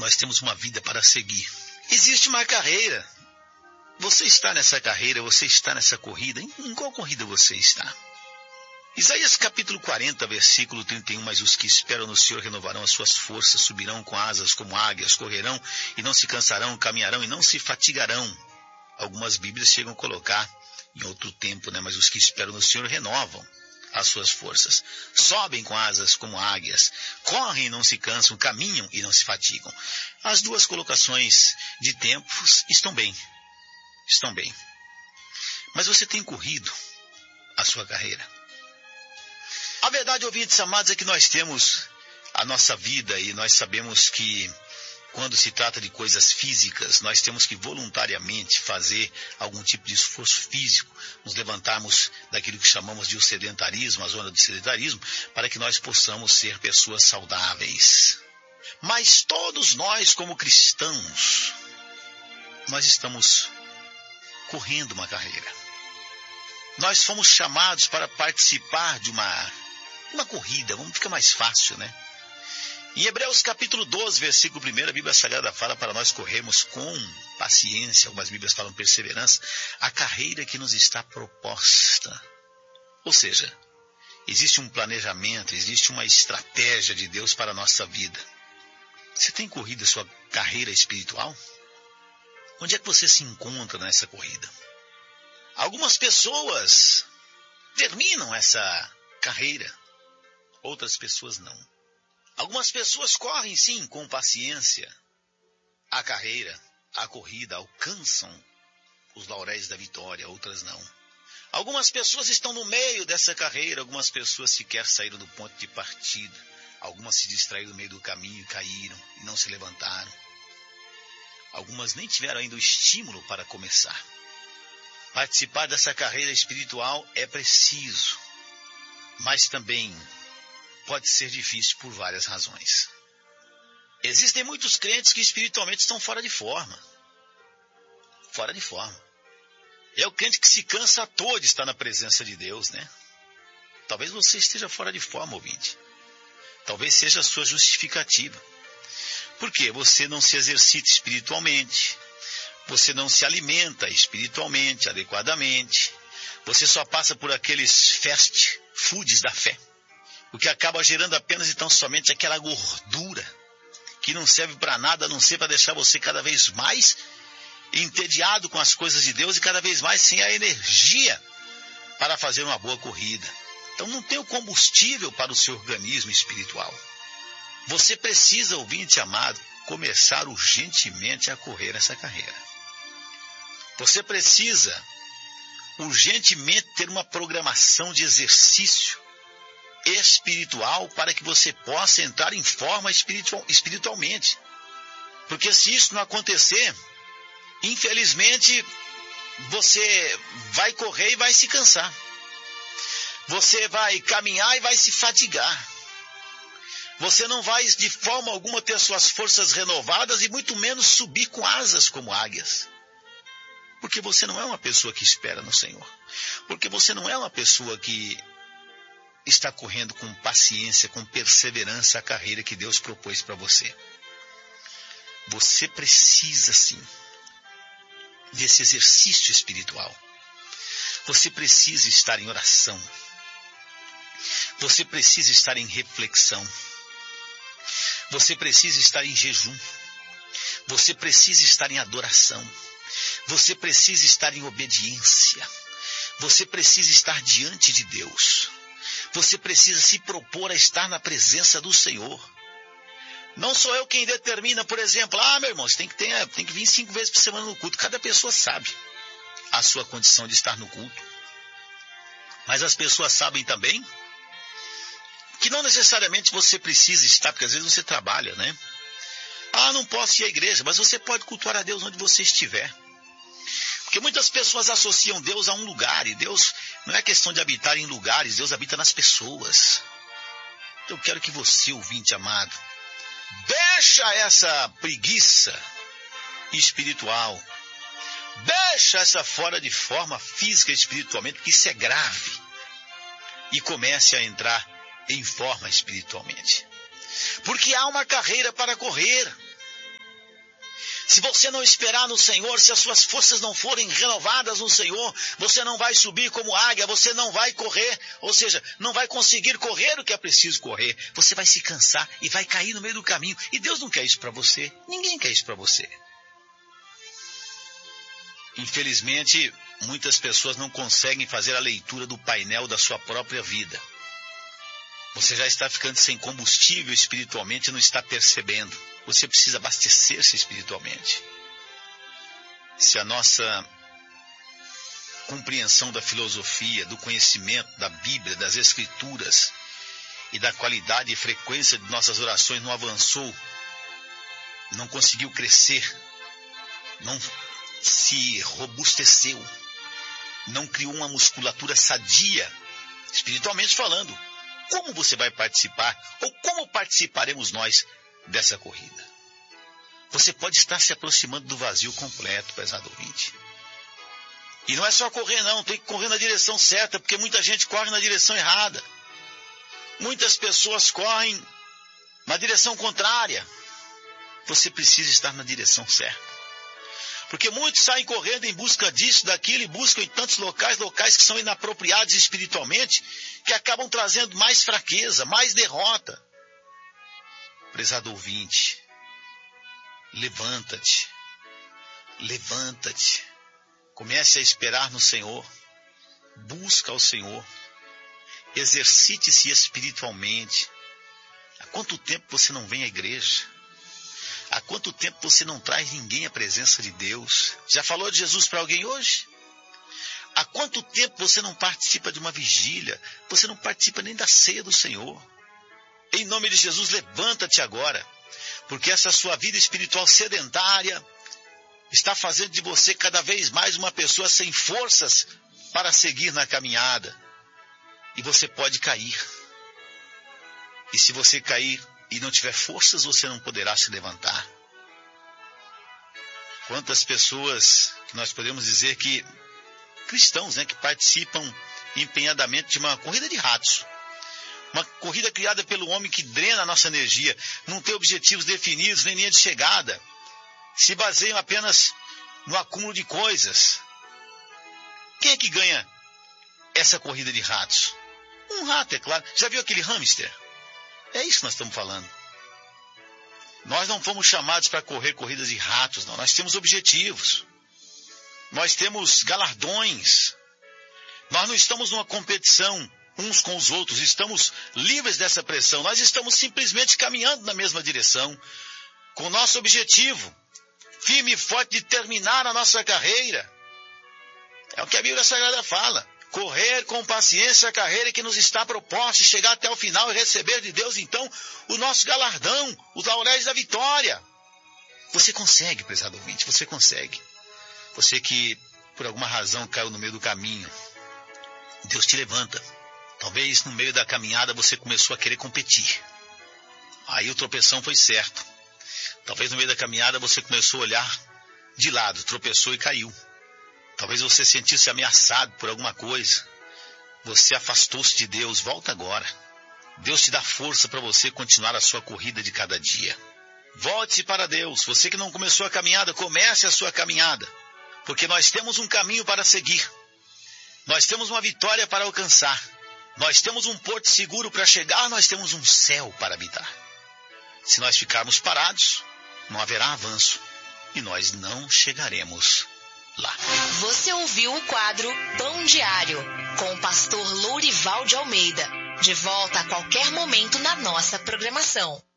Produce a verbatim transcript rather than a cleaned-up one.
nós temos uma vida para seguir. Existe uma carreira. Você está nessa carreira, você está nessa corrida. Em, em qual corrida você está? Isaías capítulo quarenta, versículo trinta e um, mas os que esperam no Senhor renovarão as suas forças, subirão com asas como águias, correrão e não se cansarão, caminharão e não se fatigarão. Algumas Bíblias chegam a colocar em outro tempo, né? Mas os que esperam no Senhor renovam as suas forças, sobem com asas como águias, correm e não se cansam, caminham e não se fatigam. As duas colocações de tempos estão bem, estão bem. Mas você tem corrido a sua carreira? A verdade, ouvintes amados, é que nós temos a nossa vida e nós sabemos que quando se trata de coisas físicas, nós temos que voluntariamente fazer algum tipo de esforço físico, nos levantarmos daquilo que chamamos de o sedentarismo, a zona do sedentarismo, para que nós possamos ser pessoas saudáveis. Mas todos nós, como cristãos, nós estamos correndo uma carreira. Nós fomos chamados para participar de uma, uma corrida, vamos ficar mais fácil, né? Em Hebreus capítulo doze, versículo um, a Bíblia Sagrada fala para nós corrermos com paciência, algumas Bíblias falam perseverança, a carreira que nos está proposta. Ou seja, existe um planejamento, existe uma estratégia de Deus para a nossa vida. Você tem corrido a sua carreira espiritual? Onde é que você se encontra nessa corrida? Algumas pessoas terminam essa carreira, outras pessoas não. Algumas pessoas correm sim com paciência a carreira, a corrida, alcançam os lauréis da vitória, outras não. Algumas pessoas estão no meio dessa carreira, algumas pessoas sequer saíram do ponto de partida, algumas se distraíram no meio do caminho e caíram e não se levantaram. Algumas nem tiveram ainda o estímulo para começar. Participar dessa carreira espiritual é preciso, mas também pode ser difícil por várias razões. Existem muitos crentes que espiritualmente estão fora de forma. Fora de forma. É o crente que se cansa à toa de estar na presença de Deus, né? Talvez você esteja fora de forma, ouvinte. Talvez seja a sua justificativa. Por quê? Você não se exercita espiritualmente. Você não se alimenta espiritualmente, adequadamente. Você só passa por aqueles fast foods da fé. O que acaba gerando apenas e tão somente aquela gordura que não serve para nada, a não ser para deixar você cada vez mais entediado com as coisas de Deus e cada vez mais sem a energia para fazer uma boa corrida. Então não tem o combustível para o seu organismo espiritual. Você precisa, ouvinte amado, começar urgentemente a correr essa carreira. Você precisa urgentemente ter uma programação de exercício espiritual para que você possa entrar em forma espiritual, espiritualmente. Porque se isso não acontecer, infelizmente, você vai correr e vai se cansar. Você vai caminhar e vai se fadigar. Você não vai de forma alguma ter suas forças renovadas e muito menos subir com asas como águias. Porque você não é uma pessoa que espera no Senhor. Porque você não é uma pessoa que está correndo com paciência, com perseverança a carreira que Deus propôs para você. Você precisa, sim, desse exercício espiritual. Você precisa estar em oração. Você precisa estar em reflexão. Você precisa estar em jejum. Você precisa estar em adoração. Você precisa estar em obediência. Você precisa estar diante de Deus. Você precisa se propor a estar na presença do Senhor. Não sou eu quem determina, por exemplo, ah, meu irmão, você tem que, ter, tem que vir cinco vezes por semana no culto. Cada pessoa sabe a sua condição de estar no culto. Mas as pessoas sabem também que não necessariamente você precisa estar, porque às vezes você trabalha, né? Ah, não posso ir à igreja, mas você pode cultuar a Deus onde você estiver. Porque muitas pessoas associam Deus a um lugar, e Deus não é questão de habitar em lugares, Deus habita nas pessoas. Eu quero que você, ouvinte amado, deixa essa preguiça espiritual, deixa essa fora de forma física e espiritualmente, porque isso é grave, e comece a entrar em forma espiritualmente. Porque há uma carreira para correr. Se você não esperar no Senhor, se as suas forças não forem renovadas no Senhor, você não vai subir como águia, você não vai correr, ou seja, não vai conseguir correr o que é preciso correr. Você vai se cansar e vai cair no meio do caminho. E Deus não quer isso para você. Ninguém quer isso para você. Infelizmente, muitas pessoas não conseguem fazer a leitura do painel da sua própria vida. Você já está ficando sem combustível espiritualmente e não está percebendo. Você precisa abastecer-se espiritualmente. Se a nossa compreensão da filosofia, do conhecimento da Bíblia, das Escrituras e da qualidade e frequência de nossas orações não avançou, não conseguiu crescer, não se robusteceu, não criou uma musculatura sadia, espiritualmente falando, como você vai participar, ou como participaremos nós dessa corrida? Você pode estar se aproximando do vazio completo, prezado ouvinte. E não é só correr não, tem que correr na direção certa, porque muita gente corre na direção errada. Muitas pessoas correm na direção contrária. Você precisa estar na direção certa. Porque muitos saem correndo em busca disso, daquilo, e buscam em tantos locais, locais que são inapropriados espiritualmente, que acabam trazendo mais fraqueza, mais derrota. Prezado ouvinte, levanta-te, levanta-te, comece a esperar no Senhor, busca ao Senhor, exercite-se espiritualmente. Há quanto tempo você não vem à igreja? Há quanto tempo você não traz ninguém à presença de Deus? Já falou de Jesus para alguém hoje? Há quanto tempo você não participa de uma vigília? Você não participa nem da ceia do Senhor? Em nome de Jesus, levanta-te agora, porque essa sua vida espiritual sedentária está fazendo de você cada vez mais uma pessoa sem forças para seguir na caminhada. E você pode cair. E se você cair e não tiver forças, você não poderá se levantar. Quantas pessoas que nós podemos dizer que, cristãos, né, que participam empenhadamente de uma corrida de ratos. Uma corrida criada pelo homem que drena a nossa energia, não tem objetivos definidos, nem linha de chegada. Se baseiam apenas no acúmulo de coisas. Quem é que ganha essa corrida de ratos? Um rato, é claro. Já viu aquele hamster? É isso que nós estamos falando. Nós não fomos chamados para correr corridas de ratos, não. Nós temos objetivos. Nós temos galardões. Nós não estamos numa competição uns com os outros. Estamos livres dessa pressão. Nós estamos simplesmente caminhando na mesma direção, com o nosso objetivo firme e forte de terminar a nossa carreira. É o que a Bíblia Sagrada fala. Correr com paciência a carreira que nos está proposta, chegar até o final e receber de Deus, então, o nosso galardão, os lauréis da vitória. Você consegue, prezado ouvinte, você consegue. Você que, por alguma razão, caiu no meio do caminho, Deus te levanta. Talvez no meio da caminhada você começou a querer competir. Aí o tropeção foi certo. Talvez no meio da caminhada você começou a olhar de lado, tropeçou e caiu. Talvez você sentisse ameaçado por alguma coisa. Você afastou-se de Deus. Volta agora. Deus te dá força para você continuar a sua corrida de cada dia. Volte-se para Deus. Você que não começou a caminhada, comece a sua caminhada. Porque nós temos um caminho para seguir. Nós temos uma vitória para alcançar. Nós temos um porto seguro para chegar. Nós temos um céu para habitar. Se nós ficarmos parados, não haverá avanço. E nós não chegaremos lá. Você ouviu o quadro Pão Diário, com o pastor Lourival de Almeida. De volta a qualquer momento na nossa programação.